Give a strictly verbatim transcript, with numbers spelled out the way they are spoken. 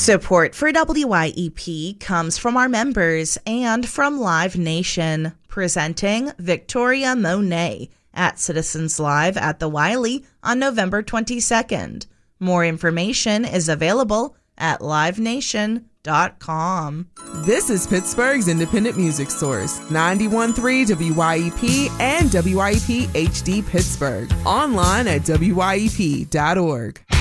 Support for W Y E P comes from our members and from Live Nation, presenting Victoria Monet at Citizens Live at the Wiley on November twenty-second. More information is available at live nation dot com. This is Pittsburgh's independent music source, ninety-one point three W Y E P and W Y E P H D Pittsburgh. Online at W Y E P dot org.